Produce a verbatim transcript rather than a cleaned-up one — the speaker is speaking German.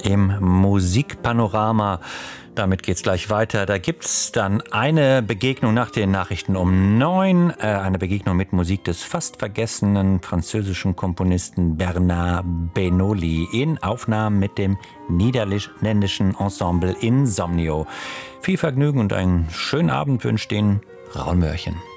im Musikpanorama. Damit geht's gleich weiter. Da gibt's dann eine Begegnung nach den Nachrichten um neun. Äh, eine Begegnung mit Musik des fast vergessenen französischen Komponisten Bernard Benoli in Aufnahmen mit dem niederländischen Ensemble Insomnio. Viel Vergnügen und einen schönen Abend wünscht Ihnen Raul Mörchen.